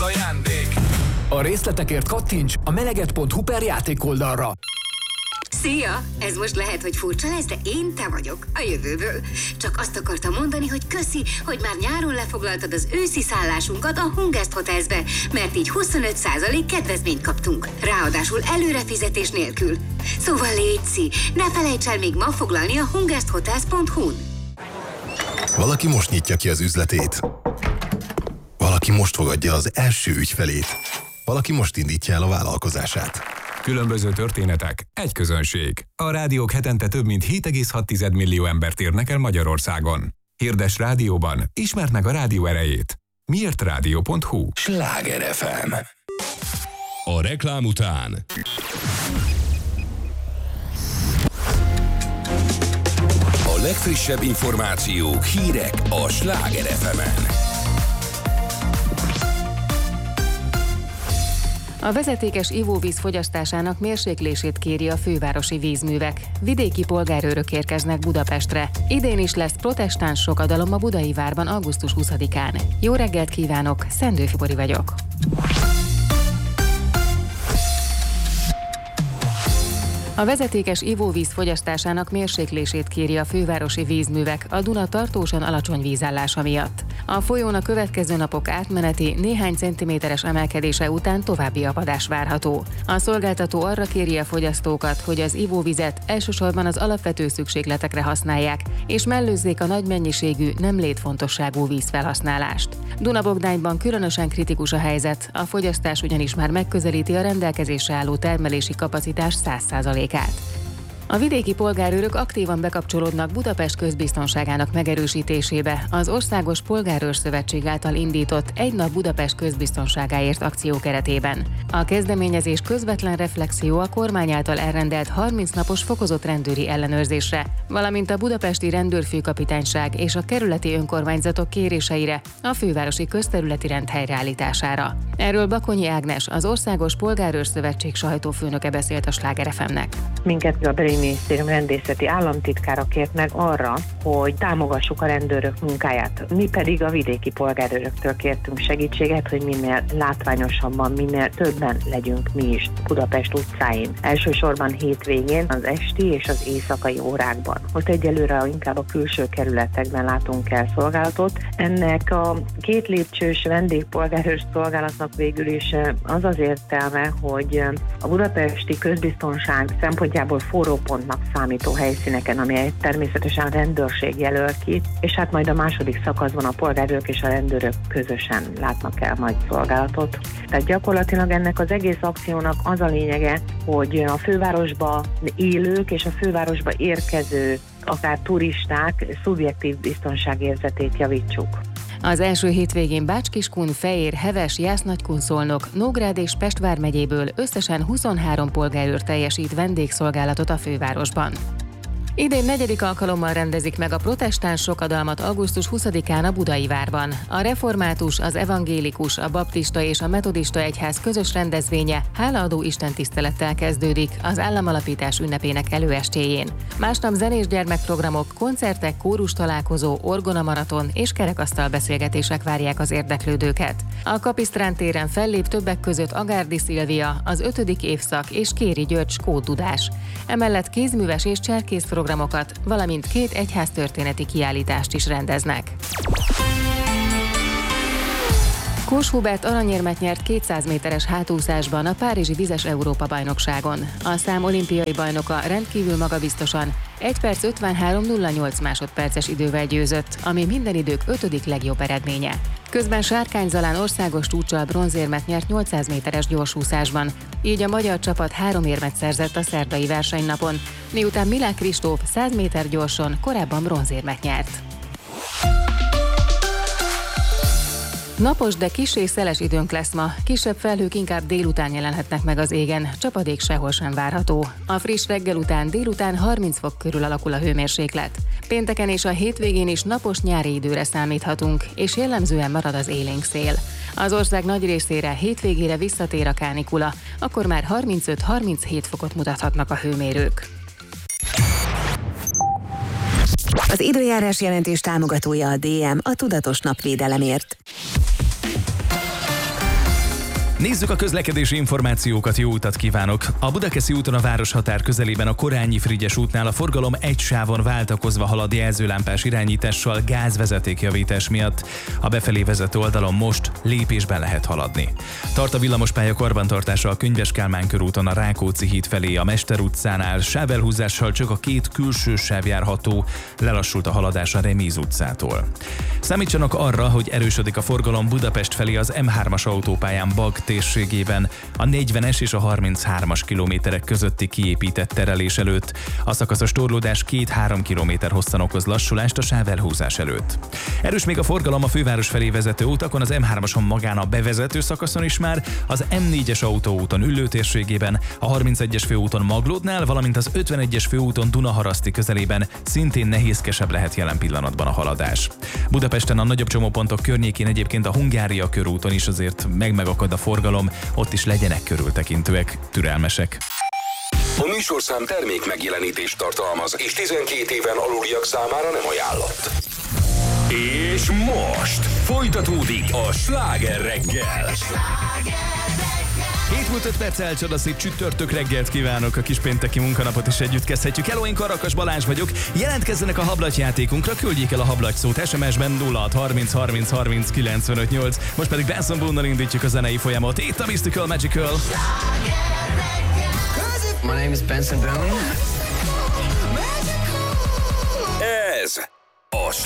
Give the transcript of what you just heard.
ajándék. A részletekért kattints a meleget.hu per játék oldalra. Szia! Ez most lehet, hogy furcsa lesz, de én te vagyok, a jövőből. Csak azt akartam mondani, hogy köszi, hogy már nyáron lefoglaltad az őszi szállásunkat a Hungest Hotelsbe, mert így 25% kedvezményt kaptunk. Ráadásul előrefizetés nélkül. Szóval létszi, ne felejts el még ma foglalni a hungesthotels.hu-n. Valaki most nyitja ki az üzletét. Valaki most fogadja az első ügyfelét. Valaki most indítja el a vállalkozását. Különböző történetek, egy közönség. A rádiók hetente több mint 7,6 millió embert érnek el Magyarországon. Hirdes rádióban, ismerd meg a rádió erejét. Miértrádió.hu. Sláger FM. A reklám után a legfrissebb információk, hírek a Sláger FM-en. A vezetékes ivóvíz fogyasztásának mérséklését kéri a fővárosi vízművek. Vidéki polgárőrök érkeznek Budapestre. Idén is lesz protestáns sokadalom a Budai Várban augusztus 20-án. Jó reggelt kívánok, Szendő Fibori vagyok. A vezetékes ivóvíz fogyasztásának mérséklését kéri a fővárosi vízművek a Duna tartósan alacsony vízállása miatt. A folyón a következő napok átmeneti néhány centiméteres emelkedése után további apadás várható. A szolgáltató arra kéri a fogyasztókat, hogy az ivóvizet elsősorban az alapvető szükségletekre használják, és mellőzzék a nagy mennyiségű, nem létfontosságú vízfelhasználást. Dunabogdányban különösen kritikus a helyzet, a fogyasztás ugyanis már megközelíti a rendelkezésre álló termelési kapacitás 100%-át. A vidéki polgárőrök aktívan bekapcsolódnak Budapest közbiztonságának megerősítésébe az Országos Polgárőrszövetség által indított Egy nap Budapest közbiztonságáért akció keretében. A kezdeményezés közvetlen reflexió a kormány által elrendelt 30 napos fokozott rendőri ellenőrzésre, valamint a budapesti rendőrfőkapitányság és a kerületi önkormányzatok kéréseire, a fővárosi közterületi rend helyreállítására. Erről Bakonyi Ágnes, az Országos Polgárőrszövetség sajtófőnöke beszélt a Sláger FM-nek. Minket a Belügyminisztérium rendészeti államtitkára kért meg arra, hogy támogassuk a rendőrök munkáját. Mi pedig a vidéki polgárőröktől kértünk segítséget, hogy minél látványosabban, minél többen legyünk mi is Budapest utcáin. Elsősorban hétvégén, az esti és az éjszakai órákban. Most egyelőre inkább a külső kerületekben látunk el szolgálatot. Ennek a 2 lépcsős vendégpolgárőr szolgálatnak végül is az az értelme, hogy a budapesti közbiztonság szempontjából forrópontnak számító helyszíneken, amelyet természetesen a rendőrség jelöl ki, és hát majd a második szakaszban a polgárőrök és a rendőrök közösen látnak el majd szolgálatot. Tehát gyakorlatilag ennek az egész akciónak az a lényege, hogy a fővárosba élők és a fővárosba érkező, akár turisták szubjektív biztonságérzetét javítsuk. Az első hétvégén Bács-Kiskun, Fejér, Heves, Jász-Nagykun-Szolnok, Nógrád és Pest vármegyéből összesen 23 polgárőr teljesít vendégszolgálatot a fővárosban. Idén 4. alkalommal rendezik meg a protestáns sokadalmat augusztus 20-án a Budai Várban. A református, az evangélikus, a baptista és a metodista egyház közös rendezvénye hálaadó istentisztelettel kezdődik az államalapítás ünnepének előestéjén. Másnap zenés gyermekprogramok, koncertek, kórus találkozó, orgonamaraton és kerekasztal beszélgetések várják az érdeklődőket. A Kapisztrán téren fellép többek között Agárdi Szilvia, az 5. évszak és Kéri György skótdudás. Emellett kézműves és cserkész programokat, valamint 2 egyháztörténeti kiállítást is rendeznek. Kós Hubert aranyérmet nyert 200 méteres hátúszásban a Párizsi Vizes Európa-bajnokságon. A szám olimpiai bajnoka rendkívül magabiztosan 1 perc 53.08 másodperces idővel győzött, ami minden idők 5. legjobb eredménye. Közben Sárkány Zalán országos csúccsal bronzérmet nyert 800 méteres gyorsúszásban, így a magyar csapat 3 érmet szerzett a szerdai versenynapon, miután Milák Kristóf 100 méter gyorson korábban bronzérmet nyert. Napos, de kissé szeles időnk lesz ma. Kisebb felhők inkább délután jelenhetnek meg az égen, csapadék sehol sem várható. A friss reggel után délután 30 fok körül alakul a hőmérséklet. Pénteken és a hétvégén is napos nyári időre számíthatunk, és jellemzően marad az élénk szél. Az ország nagy részére hétvégére visszatér a kánikula, akkor már 35-37 fokot mutathatnak a hőmérők. Az időjárás jelentés támogatója a DM, a tudatos napvédelemért. Nézzük a közlekedési információkat, jó utat kívánok! A Budakeszi úton a városhatár közelében a Korányi-Frigyes útnál a forgalom egy sávon váltakozva halad jelzőlámpás irányítással gázvezetékjavítás miatt. A befelé vezető oldalon most lépésben lehet haladni. Tart a villamospálya karbantartása a Könyves Kálmán körúton a Rákóczi híd felé, a Mester utcánál sávelhúzással csak a két külső sáv járható, lelassult a haladás a Reméz utcától. Számítsanak arra, hogy erősödik a forgalom Budapest felé az M3-as autópályán Bag térségében, a 40-es és a 33-as kilométerek közötti kiépített terelés előtt. A szakaszos torlódás 2-3 kilométer hosszan okoz lassulást a sávelhúzás előtt. Erős még a forgalom a főváros felé vezető utakon, az M3-ason magán a bevezető szakaszon is már, az M4-es autóúton Üllő térségében, a 31-es főúton Maglódnál, valamint az 51-es főúton Dunaharaszti közelében szintén nehézkesebb lehet jelen pillanatban a haladás. Budapesten a nagyobb csomópontok környékén egyébként a Hungária körúton is azért megakad a forgalom, ott is legyenek körültekintőek, türelmesek. A műsorszám termék megjelenítést tartalmaz, és 12 éven aluliak számára nem ajánlott. És most folytatódik a Sláger reggel. 7 múlt 5 perccel csodaszép csütörtök reggelt kívánok, a kispénteki munkanapot is együtt kezdhetjük. Hello, én Karakas Balázs vagyok. Jelentkezzenek a hablatyjátékunkra, küldjék el a hablatyszót SMS-ben 0630 30 30 95 8. Most pedig Benson Boone-nal indítjuk a zenei folyamot. Itt a Mystical Magical. My name is Benson Boone. Ez